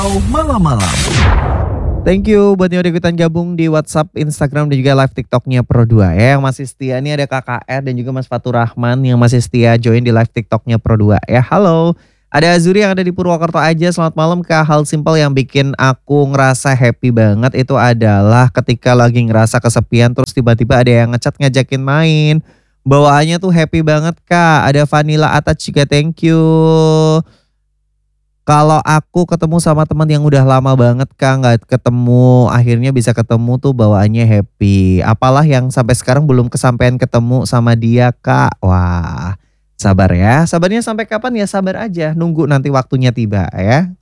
Malam-malam. Thank you buat yang udah ikutan gabung di WhatsApp, Instagram, dan juga live TikToknya Pro2 ya. Yang masih setia nih ada KKR dan juga Mas Fatur Rahman yang masih setia join di live TikToknya Pro2 ya. Halo, ada Azuri yang ada di Purwokerto aja. Selamat malam Kak. Hal simpel yang bikin aku ngerasa happy banget itu adalah ketika lagi ngerasa kesepian terus tiba-tiba ada yang ngechat ngajakin main. Bawaannya tuh happy banget Kak. Ada Vanilla Attach juga, thank you. Kalau aku ketemu sama teman yang udah lama banget Kak, nggak ketemu, akhirnya bisa ketemu tuh bawaannya happy. Apalah yang sampai sekarang belum kesampaian ketemu sama dia Kak. Wah, sabar ya. Sabarnya sampai kapan ya, sabar aja. Nunggu nanti waktunya tiba ya.